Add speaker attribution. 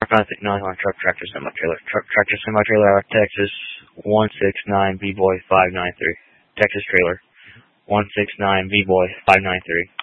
Speaker 1: nothing, no, truck, tractor, semi-trailer. Truck, tractor, semi-trailer, Texas, 169 B-Boy 593. Texas trailer, 169 B-Boy 593.